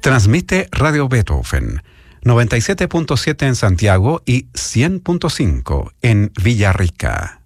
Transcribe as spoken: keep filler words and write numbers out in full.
Transmite Radio Beethoven, noventa y siete punto siete en Santiago y cien punto cinco en Villarrica.